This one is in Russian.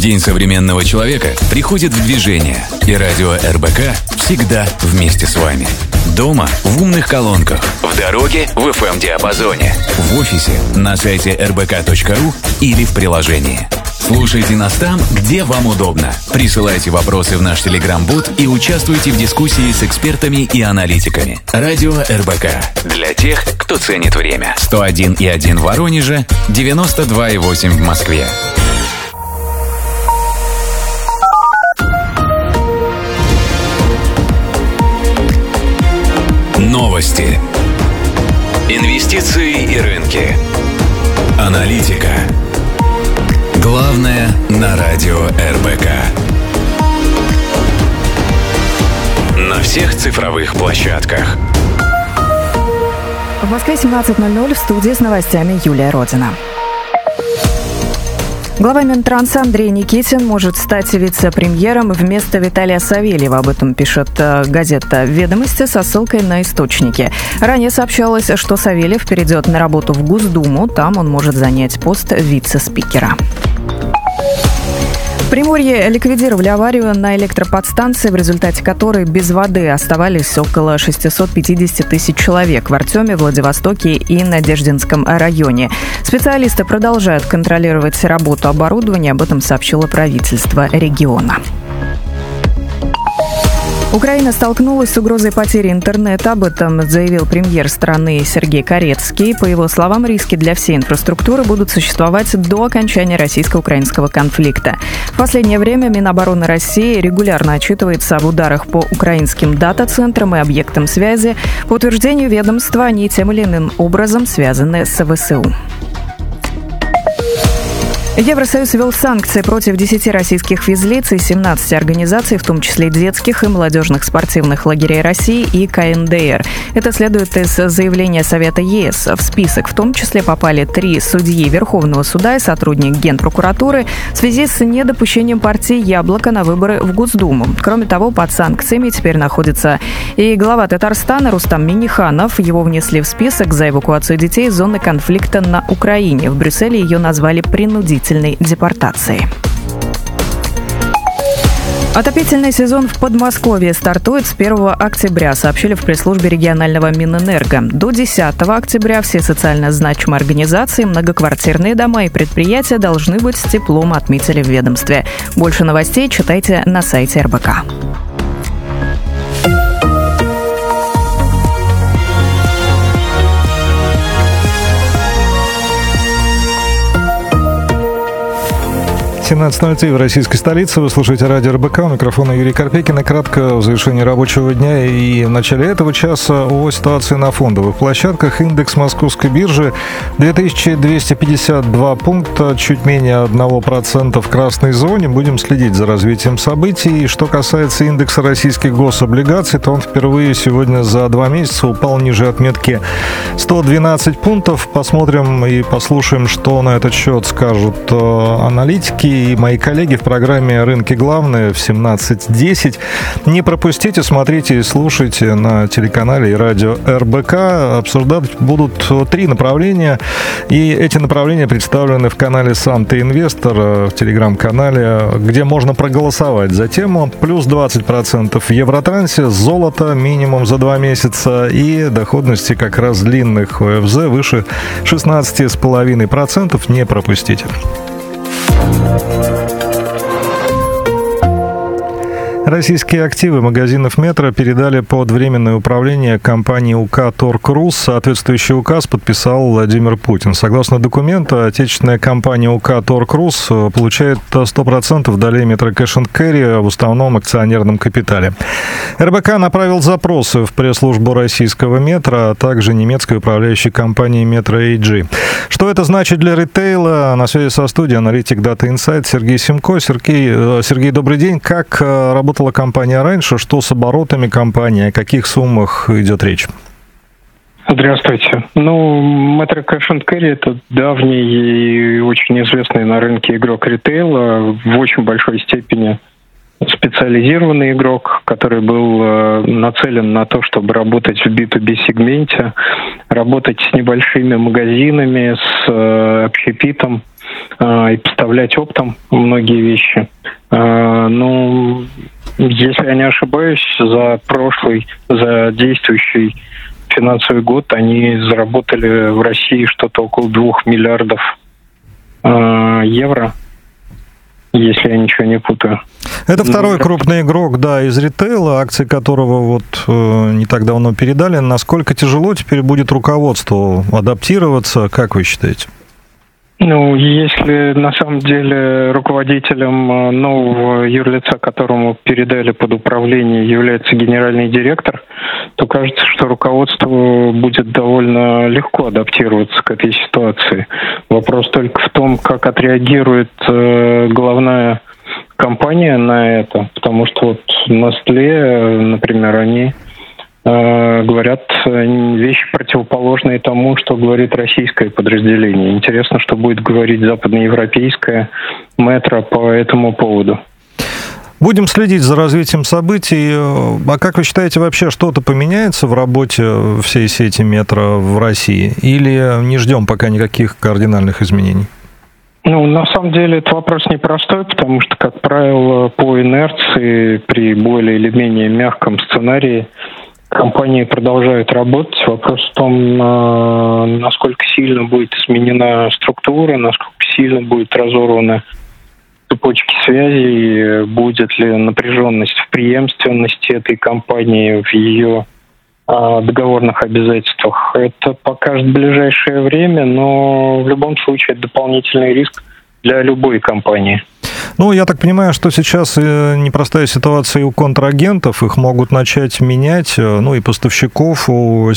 День современного человека приходит в движение, и радио РБК всегда вместе с вами. Дома в умных колонках, в дороге в FM-диапазоне, в офисе на сайте rbk.ru или в приложении. Слушайте нас там, где вам удобно. Присылайте вопросы в наш телеграм-бот и участвуйте в дискуссии с экспертами и аналитиками. Радио РБК. Для тех, кто ценит время. 101,1 в Воронеже, 92,8 в Москве. Новости. Инвестиции и рынки. Аналитика. Главное на радио РБК. На всех цифровых площадках. В Москве 17:00, в студии с новостями Юлия Родина. Глава Минтранса Андрей Никитин может стать вице-премьером вместо Виталия Савельева. Об этом пишет газета «Ведомости» со ссылкой на источники. Ранее сообщалось, что Савельев перейдет на работу в Госдуму. Там он может занять пост вице-спикера. В Приморье ликвидировали аварию на электроподстанции, в результате которой без воды оставались около 650 тысяч человек в Артеме, Владивостоке и Надеждинском районе. Специалисты продолжают контролировать работу оборудования, об этом сообщило правительство региона. Украина столкнулась с угрозой потери интернета. Об этом заявил премьер страны Сергей Карецкий. По его словам, риски для всей инфраструктуры будут существовать до окончания российско-украинского конфликта. В последнее время Минобороны России регулярно отчитывается об ударах по украинским дата-центрам и объектам связи. По утверждению ведомства, они тем или иным образом связаны с ВСУ. Евросоюз ввел санкции против 10 российских физлиц и 17 организаций, в том числе детских и молодежных спортивных лагерей России и КНДР. Это следует из заявления Совета ЕС. В список в том числе попали 3 судьи Верховного суда и сотрудник Генпрокуратуры в связи с недопущением партии «Яблоко» на выборы в Госдуму. Кроме того, под санкциями теперь находится и глава Татарстана Рустам Минниханов. Его внесли в список за эвакуацию детей из зоны конфликта на Украине. В Брюсселе ее назвали принудительной депортации. Отопительный сезон в Подмосковье стартует с 1 октября, сообщили в пресс-службе регионального Минэнерго. До 10 октября все социально значимые организации, многоквартирные дома и предприятия должны быть с теплом, отметили в ведомстве. Больше новостей читайте на сайте РБК. В российской столице. Вы слушаете радио РБК. У микрофона Юрий Карпекин. И кратко в завершении рабочего дня и в начале этого часа о ситуации на фондовых площадках. Индекс московской биржи 2252 пункта, чуть менее 1% в красной зоне. Будем следить за развитием событий. И что касается индекса российских гособлигаций, то он впервые сегодня за 2 месяца упал ниже отметки 112 пунктов. Посмотрим и послушаем, что на этот счет скажут аналитики и мои коллеги в программе «Рынки главные» в 17:10. Не пропустите, смотрите и слушайте на телеканале и радио РБК. Обсуждать будут 3 направления. И эти направления представлены в канале «Сам ты инвестор», в телеграм-канале, где можно проголосовать за тему. Плюс 20% в Евротрансе, золото минимум за 2 месяца и доходности как раз длинных ОФЗ выше 16,5%. Не пропустите. Российские активы магазинов «Метро» передали под временное управление компании УК «Торг.Рус». Соответствующий указ подписал Владимир Путин. Согласно документу, отечественная компания УК «Торг.Рус» получает 100% долей «Метро Кэш энд Кэрри» в уставном акционерном капитале. РБК направил запросы в пресс-службу российского «Метро», а также немецкой управляющей компании «Метро AG». Что это значит для ритейла? На связи со студией аналитик Data Insight Сергей Симко. Сергей, добрый день. Как работала компания раньше? Что с оборотами компании? О каких суммах идет речь? Здравствуйте. Metro Cash & Carry — это давний и очень известный на рынке игрок ритейла, в очень большой степени специализированный игрок, который был нацелен на то, чтобы работать в B2B сегменте, работать с небольшими магазинами, с общепитом, и поставлять оптом многие вещи. Ну, если я не ошибаюсь, за действующий финансовый год они заработали в России что-то около 2 миллиардов евро, если я ничего не путаю. Это второй крупный игрок, да, из ритейла, акции которого вот не так давно передали. Насколько тяжело теперь будет руководству адаптироваться, как вы считаете? Ну, если на самом деле руководителем нового юрлица, которому передали под управление, является генеральный директор, то кажется, что руководству будет довольно легко адаптироваться к этой ситуации. Вопрос только в том, как отреагирует главная компания на это, потому что вот Nestlé, например, они говорят вещи противоположные тому, что говорит российское подразделение. Интересно, что будет говорить западноевропейское метро по этому поводу. Будем следить за развитием событий. А как вы считаете, вообще что-то поменяется в работе всей сети метро в России? Или не ждем пока никаких кардинальных изменений? Ну, на самом деле, это вопрос непростой, потому что, как правило, по инерции при более или менее мягком сценарии компании продолжают работать. Вопрос в том, насколько сильно будет изменена структура, насколько сильно будет разорвана цепочки связей, будет ли напряженность в преемственности этой компании, в ее договорных обязательствах. Это покажет в ближайшее время, но в любом случае это дополнительный риск для любой компании. Ну, я так понимаю, что сейчас непростая ситуация и у контрагентов, их могут начать менять, ну, и поставщиков у